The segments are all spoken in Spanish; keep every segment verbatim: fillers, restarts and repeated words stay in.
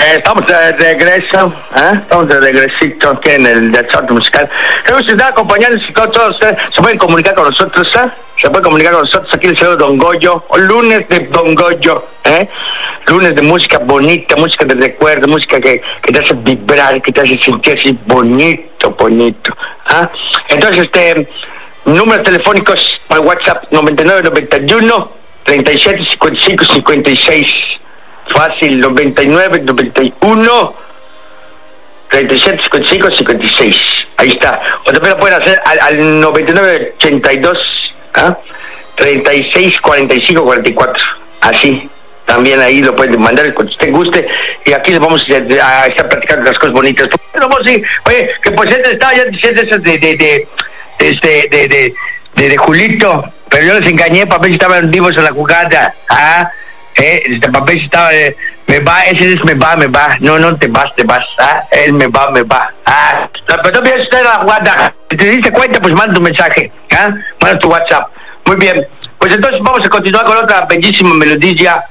Eh, estamos de regreso, ¿eh? Estamos de regresito aquí en el desarrollo musical. Queremos estar acompañando y todos, todos eh, se pueden comunicar con nosotros, ¿eh? Se pueden comunicar con nosotros aquí en el señor Don Goyo, o lunes de Don Goyo, ¿eh? Lunes de música bonita, música de recuerdo, música que, que te hace vibrar, que te hace sentir así bonito, bonito, ¿ah? ¿eh? Entonces, este, números telefónicos para WhatsApp, noventa y nueve, noventa y uno, treinta y siete, cincuenta y cinco, cincuenta y seis. Fácil, noventa y nueve, noventa y uno, treinta y siete, cincuenta y cinco, cincuenta y seis. Ahí está. O también lo pueden hacer al, al noventa y nueve, ochenta y dos, ¿ah? treinta y seis, cuarenta y cinco, cuarenta y cuatro. Así. También ahí lo pueden mandar cuando usted guste. Y aquí les vamos a, a estar platicando las cosas bonitas. Pero vamos, sí. Oye, que pues este estaba ya diciendo eso de, de, de, este, de, de, de, de Julito. Pero yo les engañé para ver si estaban vivos en la jugada. ¿Ah? Eh, este papel estaba, eh, me va, ese es me va, me va, no, no te vas, te vas, ah, él me va, me va, ah, pero no vienes usted a la jugada, si te diste cuenta, pues manda tu mensaje, ah, manda tu WhatsApp, muy bien, pues entonces vamos a continuar con otra bellísima melodía,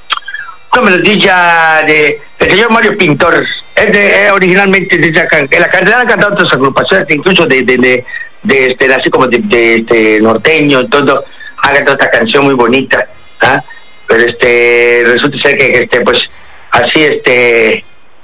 una melodía de, del señor Mario Pintor, es de, eh, originalmente de esa canción, la cantidad han cantado otras agrupaciones, incluso de, de, de, de este, así como de, de este norteño, todo, han cantado esta canción muy bonita, ah, pero este resulta ser que, que este pues así este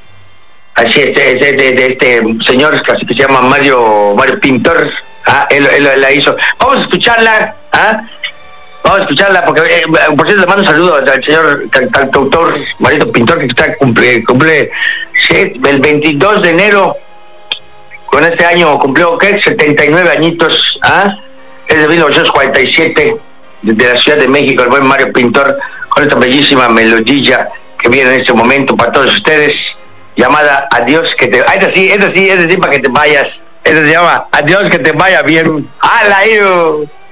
así este de, de, de este señor que se llama Mario Mario Pintor, ah, él, él, él la hizo. Vamos a escucharla, ah, vamos a escucharla porque eh, por cierto le mando un saludo al señor cantautor Mario Pintor que está cumple cumple sí, el veintidós de enero con este año cumplió ¿qué? setenta y nueve añitos, ah, es de mil novecientos cuarenta y siete. De la Ciudad de México, el buen Mario Pintor, con esta bellísima melodía que viene en este momento para todos ustedes, llamada Adiós que te... Ah, es así, es así, es así para que te vayas. Eso se llama Adiós que te vaya bien. ¡Hala, hijo!